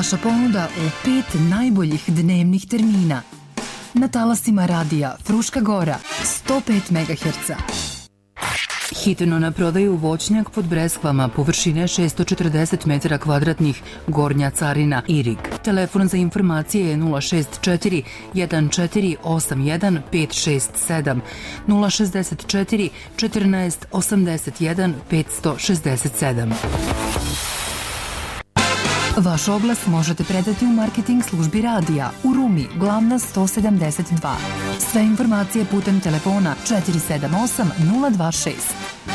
Vaša ponuda u 5 najboljih dnevnih termina. Na talasima radija Fruška Gora, 105 MHz. Hitno na prodaju voćnjak pod Breskvama, površine 640 metara kvadratnih, Gornja Carina, Irig. Telefon za informacije je 064 1481 567, 064 14 81 567. Vaš oglas možete predati u marketing službi radija u Rumi, Glavna 172. Sve informacije putem telefona 478 026.